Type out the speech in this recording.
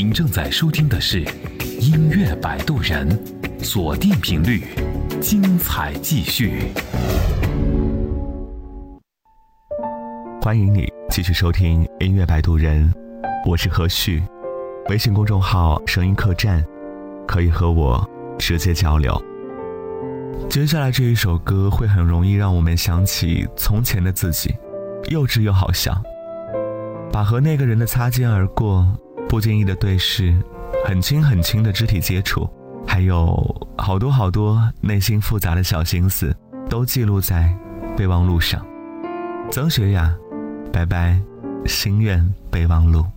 您正在收听的是音乐摆渡人，锁定频率，精彩继续。 欢迎你继续收听音乐摆渡人，我是何旭，微信公众号声音客栈，可以和我直接交流。接下来这一首歌会很容易让我们想起从前的自己，幼稚又好笑，把和那个人的擦肩而过、不经意的对视、很轻很轻的肢体接触，还有好多内心复杂的小心思，都记录在备忘录上。曾学雅，拜拜，心愿备忘录。